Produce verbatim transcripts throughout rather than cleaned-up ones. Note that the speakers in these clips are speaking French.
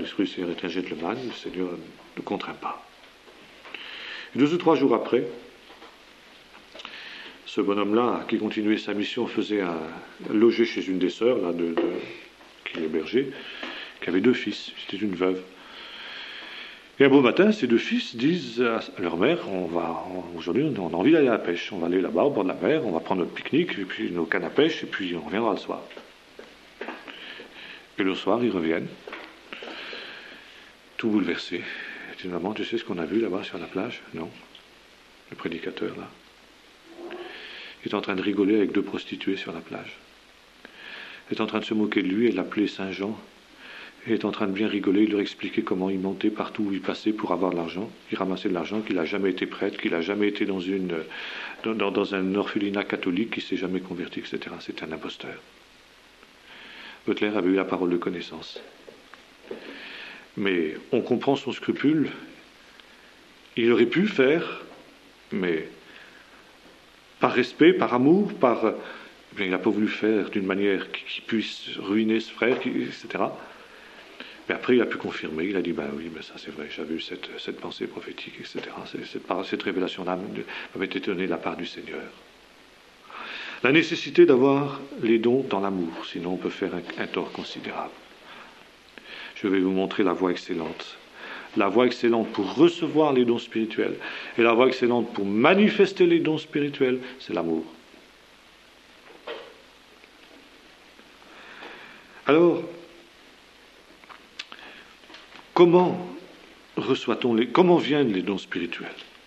l'Esprit du Seigneur est un gentleman, le Seigneur ne contraint pas. Et deux ou trois jours après, ce bonhomme-là, qui continuait sa mission, faisait un, loger chez une des sœurs, là, de, de, qui l'hébergeait, qui avait deux fils, c'était une veuve. Et un beau matin, ces deux fils disent à leur mère, on va, aujourd'hui on a envie d'aller à la pêche, on va aller là-bas au bord de la mer, on va prendre notre pique-nique, et puis nos cannes à pêche, et puis on reviendra le soir. Et le soir, ils reviennent, tout bouleversés. Et disent, maman, tu sais ce qu'on a vu là-bas sur la plage? Non. Le prédicateur, là. Il est en train de rigoler avec deux prostituées sur la plage. Il est en train de se moquer de lui et l'appeler Saint-Jean. Il est en train de bien rigoler, il leur expliquait comment il montait partout où il passait pour avoir de l'argent. Il ramassait de l'argent, qu'il n'a jamais été prêtre, qu'il n'a jamais été dans, une, dans, dans un orphelinat catholique, qu'il ne s'est jamais converti, et cetera. C'est un imposteur. Butler avait eu la parole de connaissance. Mais on comprend son scrupule. Il aurait pu faire, mais par respect, par amour, par... Eh bien, il n'a pas voulu faire d'une manière qui, qui puisse ruiner ce frère, qui, et cetera. Mais après, il a pu confirmer, il a dit, ben oui, mais ça c'est vrai, j'avais eu cette, cette pensée prophétique, et cetera. Cette, cette révélation-là m'avait été donnée de la part du Seigneur. La nécessité d'avoir les dons dans l'amour, sinon on peut faire un, un tort considérable. Je vais vous montrer la voie excellente. La voie excellente pour recevoir les dons spirituels et la voie excellente pour manifester les dons spirituels, c'est l'amour. Alors, comment reçoit-on les, comment viennent les dons spirituels?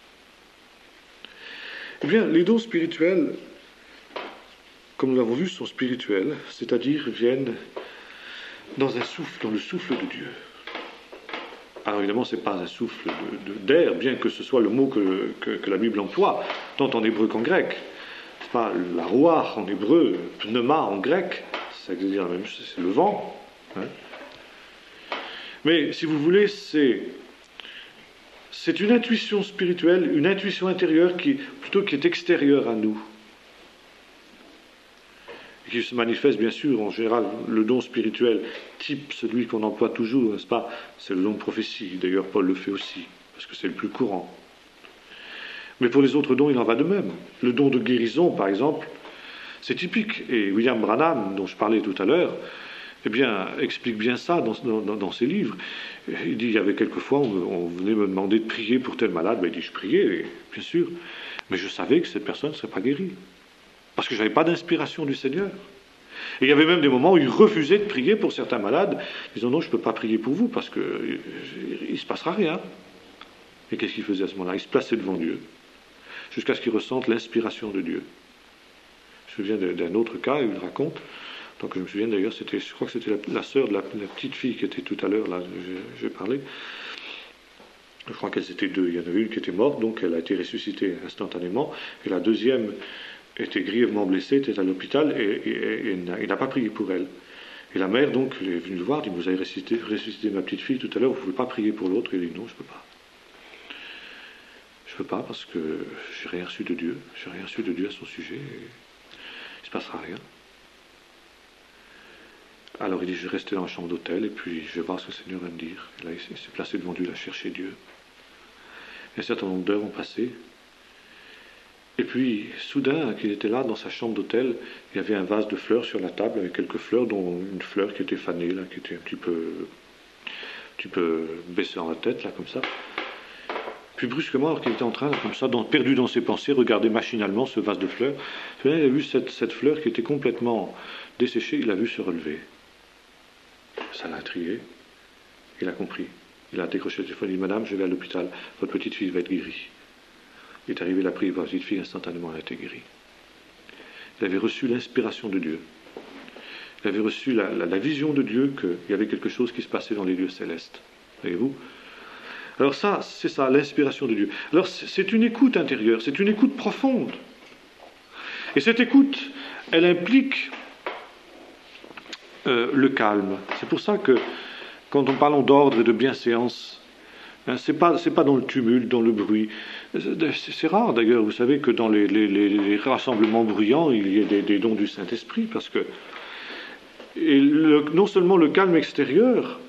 Eh bien, les dons spirituels, comme nous l'avons vu, sont spirituels, c'est-à-dire viennent dans un souffle, dans le souffle de Dieu. Alors évidemment, ce n'est pas un souffle de, de, d'air, bien que ce soit le mot que, que, que la Bible emploie, tant en hébreu qu'en grec. Ce n'est pas la roar en hébreu, pneuma en grec, ça veut dire la même chose, c'est le vent. Hein. Mais si vous voulez, c'est, c'est une intuition spirituelle, une intuition intérieure qui, plutôt qui est extérieure à nous. Et qui se manifeste bien sûr, en général, le don spirituel type, celui qu'on emploie toujours, n'est-ce pas? C'est le don de prophétie. D'ailleurs, Paul le fait aussi, parce que c'est le plus courant. Mais pour les autres dons, il en va de même. Le don de guérison, par exemple, c'est typique. Et William Branham, dont je parlais tout à l'heure, eh bien, explique bien ça dans, dans, dans ses livres. Il dit, il y avait quelquefois, on, on venait me demander de prier pour tel malade. Ben, il dit, je priais, bien sûr, mais je savais que cette personne ne serait pas guérie. Parce que je n'avais pas d'inspiration du Seigneur. Et il y avait même des moments où il refusait de prier pour certains malades, disant non, je ne peux pas prier pour vous parce qu'il ne se passera rien. Et qu'est-ce qu'il faisait à ce moment-là? Il se plaçait devant Dieu, jusqu'à ce qu'il ressente l'inspiration de Dieu. Je me souviens d'un autre cas, où il raconte, tant que je me souviens d'ailleurs, c'était, je crois que c'était la, la sœur de la, la petite fille qui était tout à l'heure, là, j'ai parlé. Je crois qu'elles étaient deux. Il y en avait une qui était morte, donc elle a été ressuscitée instantanément, et la deuxième était grièvement blessée, était à l'hôpital, et, et, et, et il n'a pas prié pour elle. Et la mère, donc, est venue le voir, dit, vous avez ressuscité, ressuscité ma petite fille tout à l'heure, vous ne pouvez pas prier pour l'autre? Il dit, non, je ne peux pas. Je ne peux pas parce que je n'ai rien reçu de Dieu, je n'ai rien reçu de Dieu à son sujet, et il ne se passera rien. Alors il dit, je vais rester dans la chambre d'hôtel, et puis je vais voir ce que le Seigneur va me dire. Et là, il s'est placé devant Dieu, il a cherché Dieu. Et un certain nombre d'heures ont passé. Et puis, soudain, qu'il était là, dans sa chambre d'hôtel, il y avait un vase de fleurs sur la table, avec quelques fleurs, dont une fleur qui était fanée, là, qui était un petit peu, un petit peu baissée dans la tête, là, comme ça. Puis brusquement, alors qu'il était en train, là, comme ça, dans, perdu dans ses pensées, regarder machinalement ce vase de fleurs, il a vu cette, cette fleur qui était complètement desséchée, il a vu se relever. Ça l'a intrigué, il a compris. Il a décroché le téléphone, il dit, madame, je vais à l'hôpital, votre petite fille va être guérie. Il est arrivé, il a prié pour la petite fille, instantanément elle a été guérie. Il avait reçu l'inspiration de Dieu. Il avait reçu la, la, la vision de Dieu qu'il y avait quelque chose qui se passait dans les lieux célestes. Voyez-vous? Alors ça, c'est ça, l'inspiration de Dieu. Alors c'est une écoute intérieure, c'est une écoute profonde. Et cette écoute, elle implique euh, le calme. C'est pour ça que, quand on parle d'ordre et de bienséance, hein, c'est pas, c'est pas dans le tumulte, dans le bruit. C'est, c'est rare d'ailleurs, vous savez, que dans les, les, les, les rassemblements bruyants, il y ait des, des dons du Saint-Esprit, parce que et le, non seulement le calme extérieur,